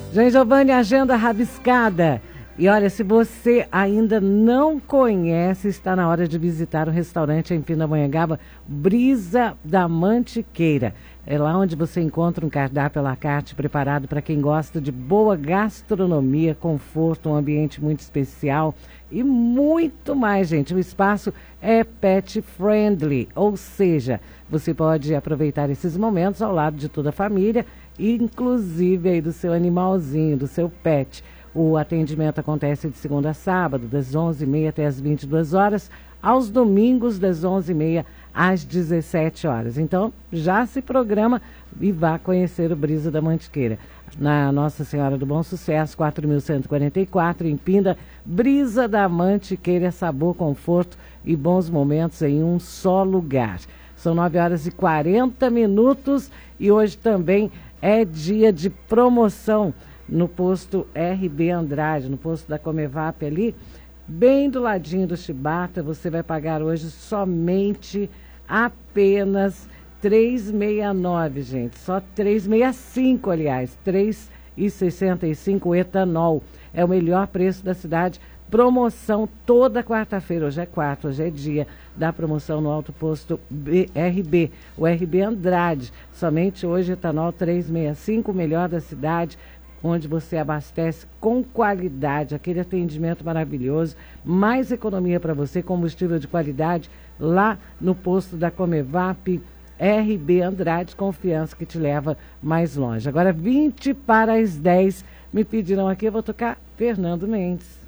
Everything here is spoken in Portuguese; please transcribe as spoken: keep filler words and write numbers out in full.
Gente, Giovanni, agenda rabiscada. E olha, se você ainda não conhece, está na hora de visitar o restaurante em Pindamonhangaba, Brisa da Mantiqueira. É lá onde você encontra um cardápio à la carte preparado para quem gosta de boa gastronomia, conforto, um ambiente muito especial e muito mais, gente. O espaço é pet friendly, ou seja, você pode aproveitar esses momentos ao lado de toda a família, inclusive aí do seu animalzinho, do seu pet. O atendimento acontece de segunda a sábado, das onze e meia até as vinte e duas horas, aos domingos das onze e meia às dezessete horas. Então, já se programa e vá conhecer o Brisa da Mantiqueira. Na Nossa Senhora do Bom Sucesso, quatro mil cento e quarenta e quatro, em Pinda, Brisa da Mantiqueira, sabor, conforto e bons momentos em um só lugar. São nove horas e quarenta minutos e hoje também é dia de promoção no posto R B Andrade, no posto da Comevap ali, bem do ladinho do Chibata. Você vai pagar hoje somente apenas três reais e sessenta e nove, gente. Só três reais e sessenta e cinco, aliás. três reais e sessenta e cinco o etanol. É o melhor preço da cidade. Promoção toda quarta-feira. Hoje é quarta, hoje é dia da promoção no Alto Posto B, R B, o R B Andrade. Somente hoje etanol três reais e sessenta e cinco, o melhor da cidade, onde você abastece com qualidade, aquele atendimento maravilhoso, mais economia para você, combustível de qualidade, lá no posto da Comevap, R B Andrade, confiança que te leva mais longe. Agora, vinte para as dez, me pediram aqui, eu vou tocar Fernando Mendes.